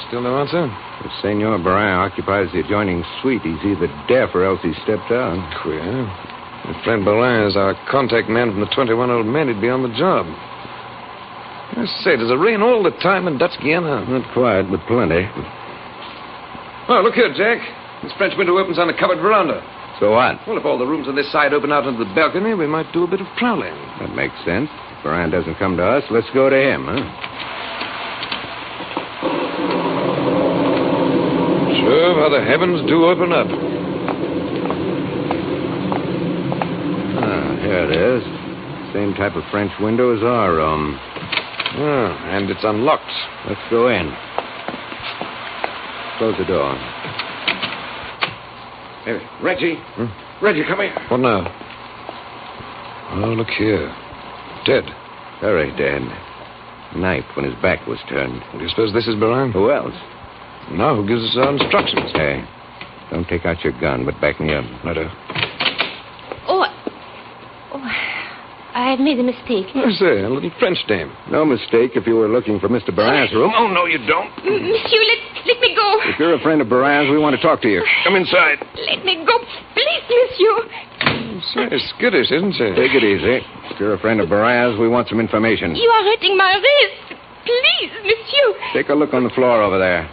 Still no answer? If Senor Barin occupies the adjoining suite, he's either deaf or else he's stepped out. Queer. If friend Barin is our contact man from the 21 Old Men, he'd be on the job. I say, does it rain all the time in Dutch Guiana? Not quite, but plenty. Oh, look here, Jack. This French window opens on a covered veranda. So what? Well, if all the rooms on this side open out into the balcony, we might do a bit of prowling. That makes sense. If Barin doesn't come to us, let's go to him, huh? Sure, how the heavens do open up. Here it is. Same type of French window as our room. And it's unlocked. Let's go in. Close the door. Hey, Reggie. Reggie, come here. What now? Oh, look here. Dead. Very dead. Knifed when his back was turned. Do you suppose this is Barin? Who else? No, who gives us our instructions? Hey, don't take out your gun, but back me up. Righto. I've made a mistake. I say, a little French dame. No mistake if you were looking for Mr. Barin's room. Oh, no, you don't. Monsieur, let me go. If you're a friend of Barin's, we want to talk to you. Come inside. Let me go, please, monsieur. Say, skittish, isn't she? Take it easy. If you're a friend of Barin's, we want some information. You are hurting my wrist. Please, monsieur. Take a look on the floor over there.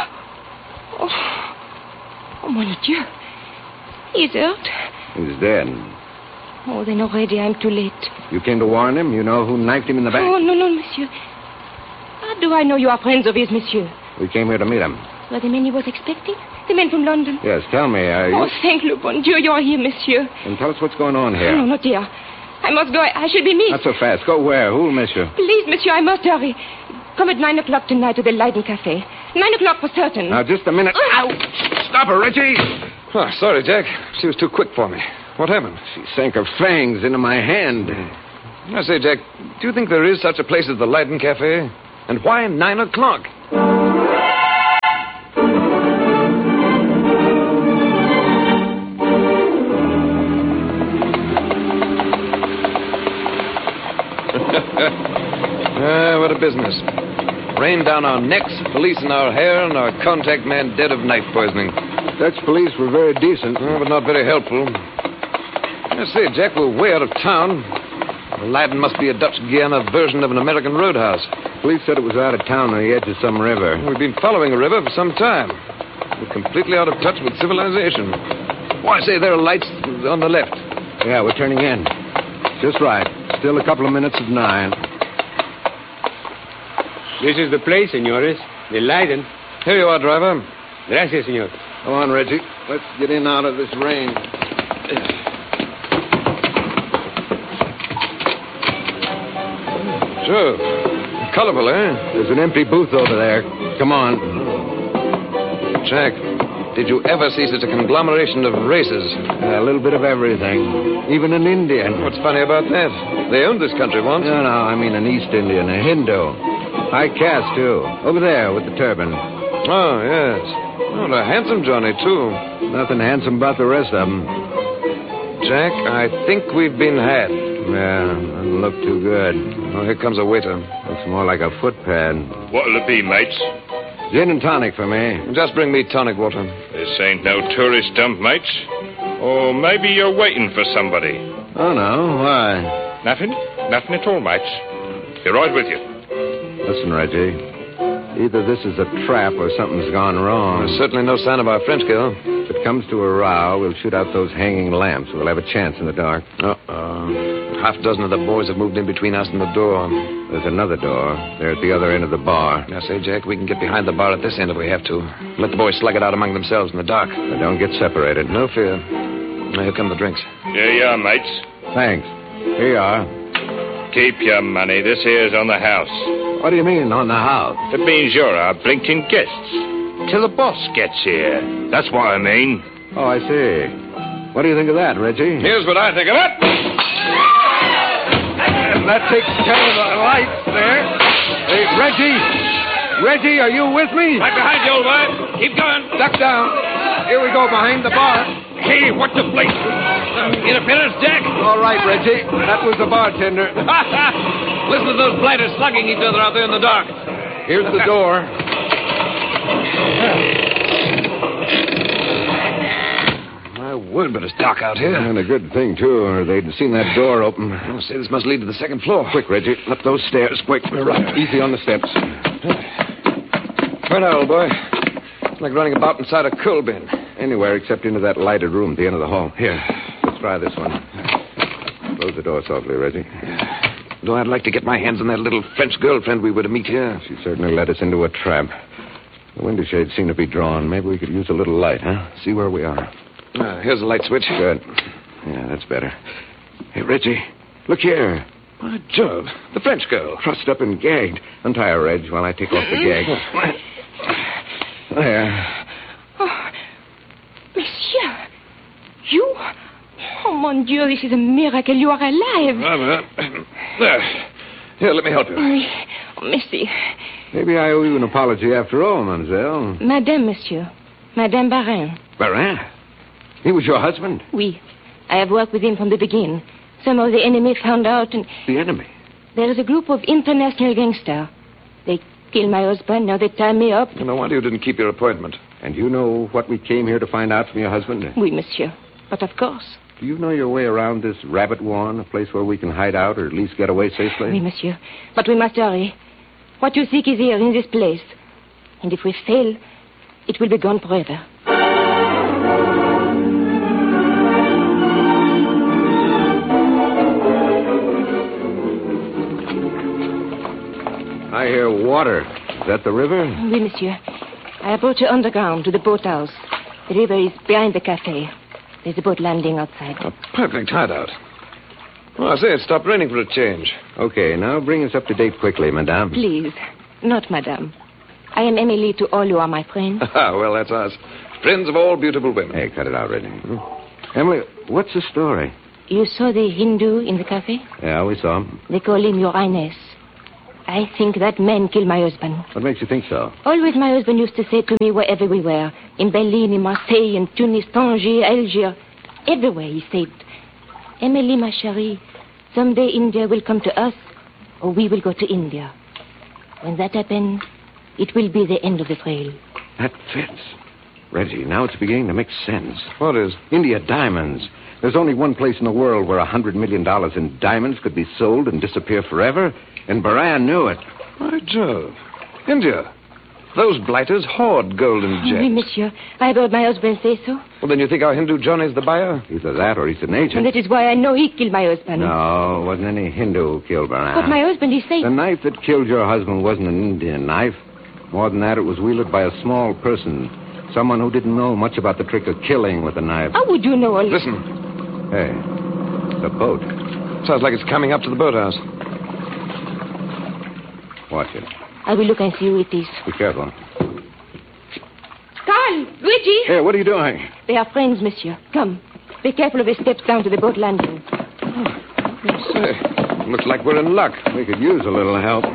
Oh, mon Dieu. He's hurt. He's dead. Oh, then already I'm too late. You came to warn him? You know who knifed him in the back? Oh, no, monsieur. How do I know you are friends of his, monsieur? We came here to meet him. Were the men he was expecting? The men from London? Yes, tell me, are you... Oh, thank le bon Dieu, you are here, monsieur. And tell us what's going on here. No, not here. I must go. I shall be missed. Not so fast. Go where? Who'll miss you? Please, monsieur, I must hurry. Come at 9 o'clock tonight to the Leiden Cafe. 9 o'clock for certain. Now, just a minute. Ow! Stop her, Reggie! Oh, sorry, Jack. She was too quick for me. What happened? She sank her fangs into my hand. I say, Jack, do you think there is such a place as the Leiden Cafe? And why 9 o'clock? What a business. Rain down our necks, police in our hair, and our contact man dead of knife poisoning. Dutch police were very decent. But not very helpful. I say, Jack, we're way out of town. The Leiden must be a Dutch Guiana version of an American roadhouse. Police said it was out of town on the edge of some river. We've been following a river for some time. We're completely out of touch with civilization. Why, say, there are lights on the left. Yeah, we're turning in. Just right. Still a couple of minutes of 9. This is the place, senores. The Leiden. Here you are, driver. Gracias, senor. Come on, Reggie. Let's get in out of this rain. Sure. Colorful, eh? There's an empty booth over there. Come on. Jack, did you ever see such a conglomeration of races? A little bit of everything. Even an Indian. What's funny about that? They owned this country once. No, I mean an East Indian, a Hindu. High caste, too. Over there with the turban. Oh, yes. Oh, a handsome Johnny, too. Nothing handsome about the rest of them. Jack, I think we've been had. Yeah, doesn't look too good. Oh, here comes a waiter. Looks more like a footpad. What'll it be, mates? Gin and tonic for me. Just bring me tonic water. This ain't no tourist dump, mates. Or maybe you're waiting for somebody. Oh, no. Why? Nothing? Nothing at all, mates. Be right with you. Listen, Reggie. Either this is a trap or something's gone wrong. There's certainly no sign of our French girl. If it comes to a row, we'll shoot out those hanging lamps. We'll have a chance in the dark. Half a dozen of the boys have moved in between us and the door. There's another door. They're at the other end of the bar. Now, say, Jack, we can get behind the bar at this end if we have to. Let the boys slug it out among themselves in the dark. They don't get separated. No fear. Now, here come the drinks. Here you are, mates. Thanks. Here you are. Keep your money. This here's on the house. What do you mean, on the house? It means you're our blinking guests. Till the boss gets here. That's what I mean. Oh, I see. What do you think of that, Reggie? Here's what I think of it. And that takes care of the lights there. Hey, Reggie, are you with me? Right behind you, old boy. Keep going. Duck down. Here we go, behind the bar. Hey, what the place? Interference, Jack? All right, Reggie. That was the bartender. Listen to those blighters slugging each other out there in the dark. Here's the door. My word, but it's dark out here. And a good thing, too, or they'd seen that door open. I'll say this must lead to the second floor. Quick, Reggie. Up those stairs, quick. Right. Easy on the steps. Where now, old boy? It's like running about inside a coal bin. Anywhere except into that lighted room at the end of the hall. Here, let's try this one. Close the door softly, Reggie. Though I'd like to get my hands on that little French girlfriend we were to meet here. She certainly led us into a trap. The window shades seem to be drawn. Maybe we could use a little light, huh? See where we are. Here's the light switch. Good. Yeah, that's better. Hey, Reggie, look here. By Jove, the French girl. Trussed up and gagged. Untie her, Reg, while I take off the gag. There. Oh, monsieur, you? Oh, mon Dieu, this is a miracle. You are alive. There. Here, let me help you. Oui. Oh, merci. Maybe I owe you an apology after all, mademoiselle. Madame, monsieur. Madame Barin. Barin? He was your husband? Oui. I have worked with him from the beginning. Some of the enemy found out and... The enemy? There is a group of international gangsters. They killed my husband. Now they tie me up. No wonder you didn't keep your appointment. And you know what we came here to find out from your husband? Oui, monsieur. But of course. Do you know your way around this rabbit warren, a place where we can hide out or at least get away safely? Oui, monsieur. But we must hurry. What you seek is here, in this place. And if we fail, it will be gone forever. I hear water. Is that the river? Oui, monsieur. I brought you underground to the boathouse. The river is behind the cafe. There's a boat landing outside. A perfect hideout. Oh, I say, it stopped raining for a change. Okay, now bring us up to date quickly, madame. Please, not madame. I am Emily to all you are my friends. Well, that's us. Friends of all beautiful women. Hey, cut it out, Reggie. Emily, what's the story? You saw the Hindu in the cafe? Yeah, we saw him. They call him Your Highness. I think that man killed my husband. What makes you think so? Always my husband used to say to me wherever we were. In Berlin, in Marseille, in Tunis, Tangier, Algiers. Everywhere he said, Emily, ma chérie, someday India will come to us, or we will go to India. When that happens, it will be the end of the trail. That fits. Reggie, now it's beginning to make sense. What is? India diamonds. There's only one place in the world where $100 million in diamonds could be sold and disappear forever, and Baran knew it. By Jove. India. Those blighters hoard gold and gems. Oui, monsieur. I heard my husband say so. Well, then you think our Hindu Johnny's the buyer? Either that or he's an agent. And that is why I know he killed my husband. No, it wasn't any Hindu who killed Baran. But my husband, he said... The knife that killed your husband wasn't an Indian knife. More than that, it was wielded by a small person. Someone who didn't know much about the trick of killing with a knife. How would you know all... Listen. Hey, the boat. Sounds like it's coming up to the boathouse. Watch it. I will look and see who it is. Be careful. Carl! Luigi! Hey, what are you doing? They are friends, monsieur. Come. Be careful of the steps down to the boat landing. Say, looks like we're in luck. We could use a little help.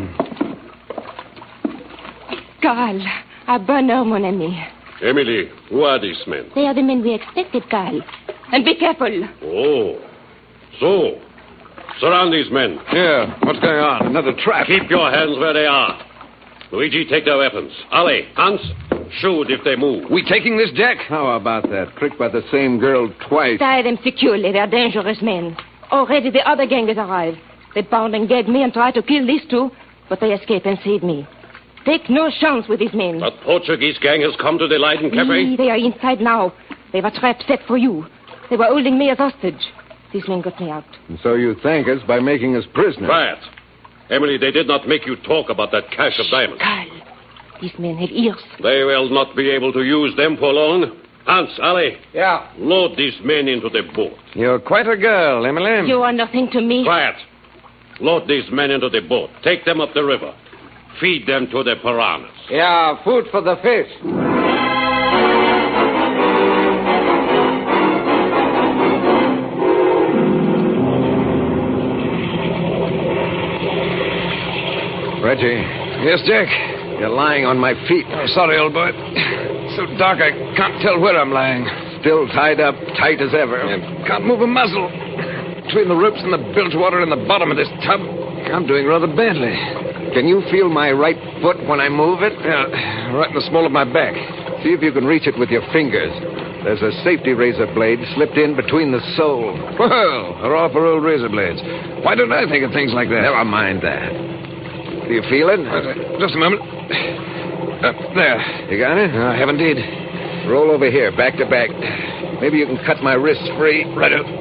Carl, à bonne heure, mon ami. Emily, who are these men? They are the men we expected, Carl. And be careful. Oh. So, surround these men. Yeah, what's going on? Another trap. Keep your hands where they are. Luigi, take their weapons. Ali, Hans, shoot if they move. We taking this, Jack? How about that? Tricked by the same girl twice. Tie them securely. They are dangerous men. Already the other gang has arrived. They bound and gagged me and tried to kill these two, but they escaped and saved me. Take no chance with these men. That Portuguese gang has come to the Leiden Cafe? Oui, they are inside now. They have a trap set for you. They were holding me as hostage. These men got me out. And so you thank us by making us prisoners. Quiet. Emily, they did not make you talk about that cache of diamonds. Carl, these men have ears. They will not be able to use them for long. Hans, Ali. Yeah. Load these men into the boat. You're quite a girl, Emily. You are nothing to me. Quiet. Load these men into the boat. Take them up the river. Feed them to the piranhas. Yeah, food for the fish. Reggie. Yes, Jack? You're lying on my feet. Oh, sorry, old boy. So dark I can't tell where I'm lying. Still tied up tight as ever. I can't move a muscle. Between the ropes and the bilgewater in the bottom of this tub, I'm doing rather badly. Can you feel my right foot when I move it? Yeah, right in the small of my back. See if you can reach it with your fingers. There's a safety razor blade slipped in between the sole. Well, they're all for old razor blades. Why don't I think of things like that? Never mind that. Do you feel it? Just a moment. There. You got it? I have indeed. Roll over here, back to back. Maybe you can cut my wrists free. Right up.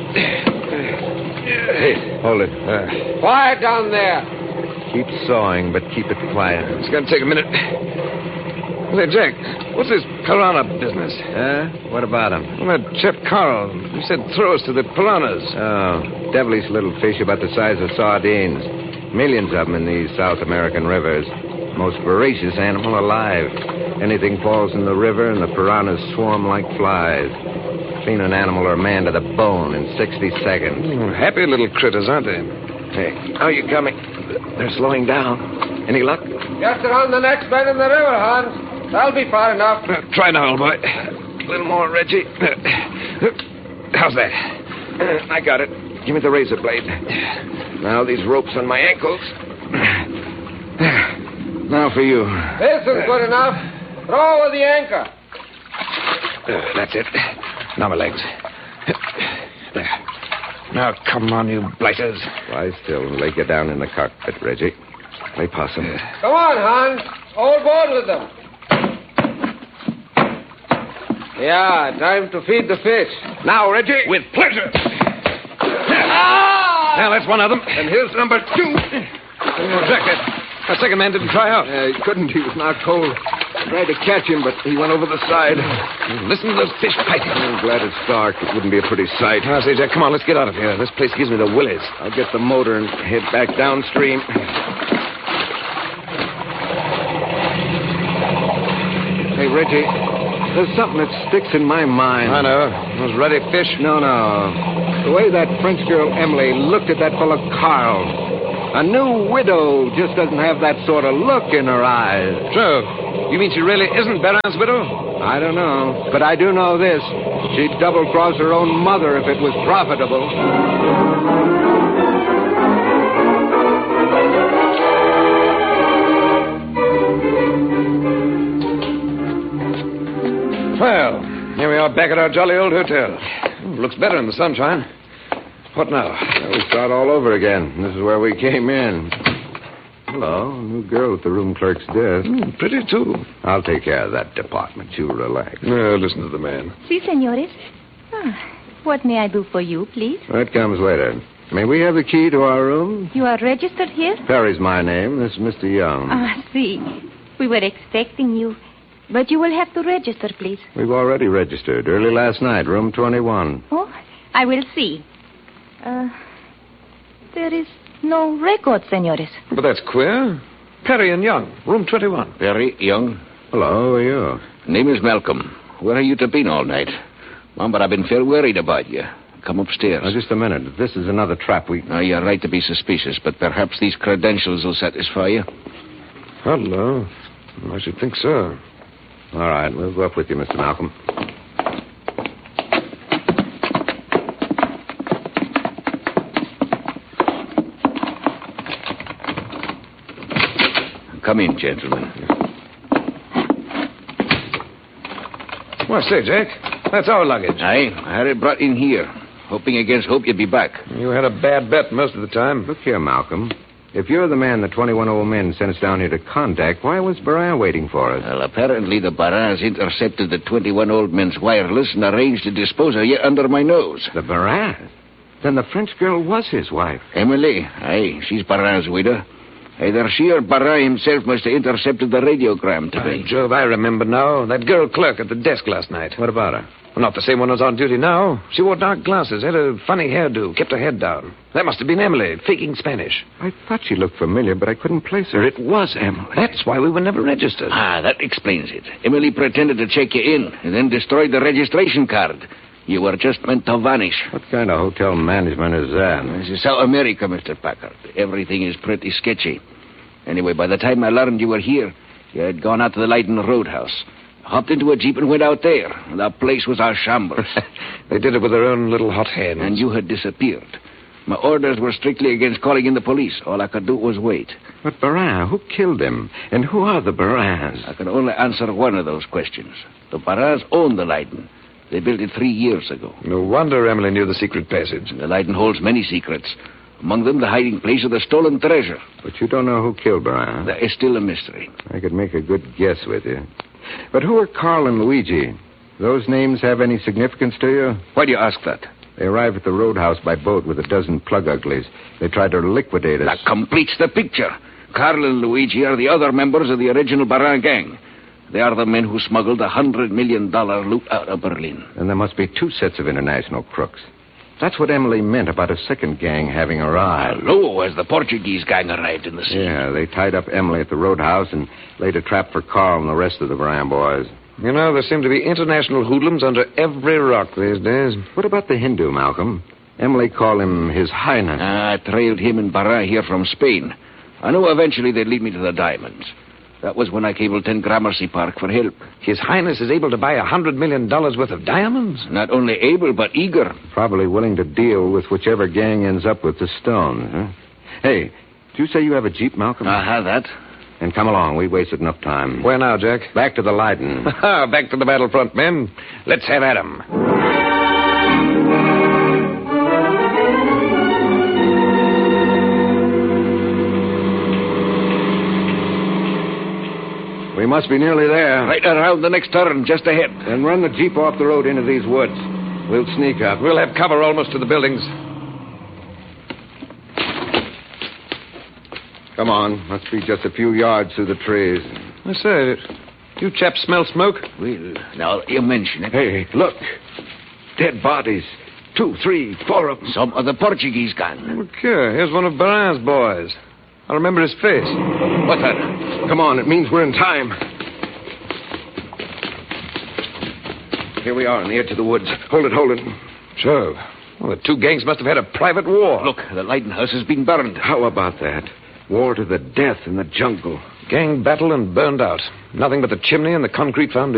Hey, hold it. Quiet down there. Keep sawing, but keep it quiet. It's going to take a minute. Say, Jack, what's this piranha business? What about him? Well, that chap Carl, he said throw us to the piranhas. Oh, devilish little fish about the size of sardines. Millions of them in these South American rivers. Most voracious animal alive. Anything falls in the river and the piranhas swarm like flies. Clean an animal or a man to the bone in 60 seconds. Happy little critters, aren't they? Hey, how are you coming? They're slowing down. Any luck? Just around the next bend in the river, Hans. That'll be far enough. Try now, old boy. A little more, Reggie. How's that? I got it. Give me the razor blade. Now these ropes on my ankles. Now for you. This is good enough. Throw over the anchor. That's it. Now my legs. There. Now, come on, you blighters. Lie still and lay you down in the cockpit, Reggie. Play possum. Come on, Hans. Hold board with them. Yeah, time to feed the fish. Now, Reggie. With pleasure. Now, that's one of them. And here's number 2. Jack, that second man didn't try out. He couldn't. He was knocked cold. I tried to catch him, but he went over the side. Listen to those fish piping. I'm glad it's dark. It wouldn't be a pretty sight. I say, Jack, come on, let's get out of here. This place gives me the willies. I'll get the motor and head back downstream. Hey, Reggie, there's something that sticks in my mind. I know. Those ruddy fish. No. The way that French girl Emily looked at that fellow Carl. A new widow just doesn't have that sort of look in her eyes. True. You mean she really isn't Baron's widow? I don't know. But I do know this. She'd double-cross her own mother if it was profitable. Well, here we are back at our jolly old hotel. Looks better in the sunshine. What now? We start all over again. This is where we came in. Hello, new girl at the room clerk's desk. Pretty, too. I'll take care of that department. You relax. Listen to the man. Si, senores. What may I do for you, please? That comes later. May we have the key to our room? You are registered here? Perry's my name. This is Mr. Young. Si. We were expecting you. But you will have to register, please. We've already registered. Early last night, room 21. Oh, I will see. There is no record, senores. But that's queer. Perry and Young, room 21. Perry, Young. Hello, how are you? Name is Malcolm. Where have you been all night? Mom, but I've been fair worried about you. Come upstairs. Oh, just a minute. If this is another trap, Now, you're right to be suspicious, but perhaps these credentials will satisfy you. Hello. I should think so. All right, we'll go up with you, Mr. Malcolm. Come in, gentlemen. Well, say, Jack, that's our luggage. Aye, I had it brought in here, hoping against hope you'd be back. You had a bad bet most of the time. Look here, Malcolm. If you're the man the 21 old men sent us down here to contact, why was Barin waiting for us? Well, apparently the Barins intercepted the 21 old men's wireless and arranged to dispose of you under my nose. The Barin? Then the French girl was his wife. Emily? Aye, she's Barin's widow. Either she or Barin himself must have intercepted the radiogram today. By Jove, I remember now. That girl clerk at the desk last night. What about her? Well, not the same one who's on duty now. She wore dark glasses, had a funny hairdo, kept her head down. That must have been Emily, faking Spanish. I thought she looked familiar, but I couldn't place her. It was Emily. That's why we were never registered. That explains it. Emily pretended to check you in and then destroyed the registration card. You were just meant to vanish. What kind of hotel management is that? This is South America, Mr. Packard. Everything is pretty sketchy. Anyway, by the time I learned you were here, you had gone out to the Leiden Roadhouse. Hopped into a jeep and went out there. The place was a shambles. They did it with their own little hot hands. And you had disappeared. My orders were strictly against calling in the police. All I could do was wait. But Barin, who killed him? And who are the Barins? I can only answer one of those questions. The Barins own the Leiden. They built it 3 years ago. No wonder Emily knew the secret passage. The Leiden holds many secrets. Among them, the hiding place of the stolen treasure. But you don't know who killed Barin. That is still a mystery. I could make a good guess with you. But who are Carl and Luigi? Those names have any significance to you? Why do you ask that? They arrived at the roadhouse by boat with a dozen plug-uglies. They tried to liquidate us. That completes the picture. Carl and Luigi are the other members of the original Barin gang. They are the men who smuggled $100 million loot out of Berlin. And there must be 2 sets of international crooks. That's what Emily meant about a second gang having arrived. Hello, as the Portuguese gang arrived in the scene. Yeah, they tied up Emily at the roadhouse and laid a trap for Carl and the rest of the Barin boys. You know, there seem to be international hoodlums under every rock these days. What about the Hindu, Malcolm? Emily called him His Highness. I trailed him and Barin here from Spain. I knew eventually they'd lead me to the diamonds. That was when I cabled 10 Gramercy Park for help. His Highness is able to buy $100 million worth of diamonds? Not only able, but eager. Probably willing to deal with whichever gang ends up with the stone. Huh? Hey, did you say you have a Jeep, Malcolm? I have that. And come along. We wasted enough time. Where now, Jack? Back to the Leiden. Back to the battlefront, men. Let's have at 'em. We must be nearly there. Right around the next turn, just ahead. Then run the Jeep off the road into these woods. We'll sneak up. We'll have cover almost to the buildings. Come on. Must be just a few yards through the trees. I say, you chaps smell smoke? Well, now you mention it. Hey, look. Dead bodies. 2, 3, 4 of them. Some of the Portuguese gang. Okay, here's one of Barin's boys. I remember his face. What's that? Come on, it means we're in time. Here we are on the edge of the woods. Hold it. Sure. Well, the 2 gangs must have had a private war. Look, the Leiden house has been burned. How about that? War to the death in the jungle. Gang battle and burned out. Nothing but the chimney and the concrete foundation.